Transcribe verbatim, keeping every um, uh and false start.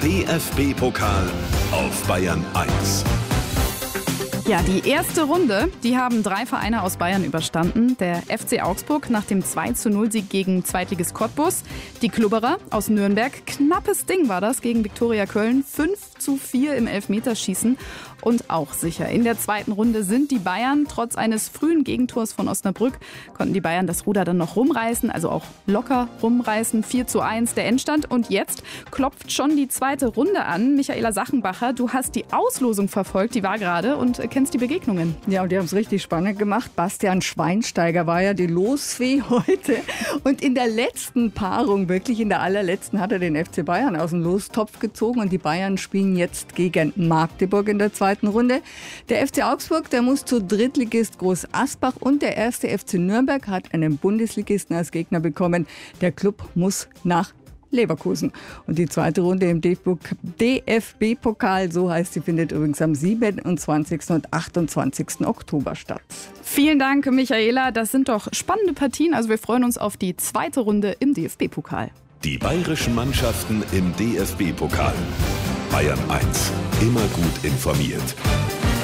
D F B-Pokal auf Bayern eins. Ja, die erste Runde, die haben drei Vereine aus Bayern überstanden. Der F C Augsburg nach dem zwei zu null Sieg gegen Zweitligist Cottbus. Die Klubberer aus Nürnberg, knappes Ding war das gegen Viktoria Köln. fünf zu vier im Elfmeterschießen. Und auch sicher, in der zweiten Runde sind die Bayern, trotz eines frühen Gegentors von Osnabrück, konnten die Bayern das Ruder dann noch rumreißen, also auch locker rumreißen. vier zu eins der Endstand. Und jetzt klopft schon die zweite Runde an. Michaela Sachenbacher, du hast die Auslosung verfolgt, die war gerade, und kennst die Begegnungen. Ja, und die haben es richtig spannend gemacht. Bastian Schweinsteiger war ja die Losfee heute. Und in der letzten Paarung, wirklich in der allerletzten, hat er den F C Bayern aus dem Lostopf gezogen. Und die Bayern spielen jetzt gegen Magdeburg in der zweiten Runde. Der F C Augsburg, der muss zu Drittligist Groß Asbach, und der erste F C Nürnberg hat einen Bundesligisten als Gegner bekommen. Der Klub muss nach Leverkusen. Und die zweite Runde im D F B-Pokal, so heißt sie, findet übrigens am siebenundzwanzigsten und achtundzwanzigsten Oktober statt. Vielen Dank, Michaela. Das sind doch spannende Partien. Also wir freuen uns auf die zweite Runde im D F B-Pokal. Die bayerischen Mannschaften im D F B-Pokal. Bayern eins. Immer gut informiert.